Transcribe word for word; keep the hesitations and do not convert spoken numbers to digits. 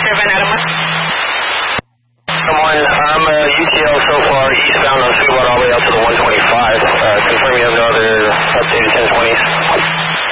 Van Adama. Someone, I'm uh, U T L so far eastbound on Sweetwater all the way up to the one twenty.